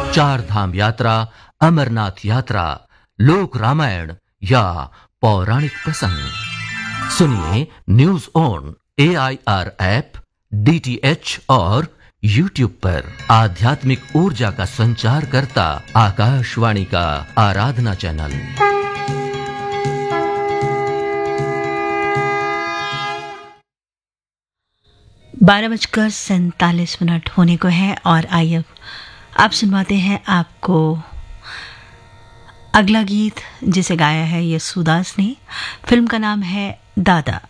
चार धाम यात्रा, अमरनाथ यात्रा, लोक रामायण या पौराणिक प्रसंग सुनिए news on AIR app, DTH और YouTube पर। आध्यात्मिक ऊर्जा का संचार करता आकाशवाणी का आराधना चैनल। 12:47 होने को है और आइए आप सुनवाते हैं आपको अगला गीत, जिसे गाया है यशुदास ने। फिल्म का नाम है दादा।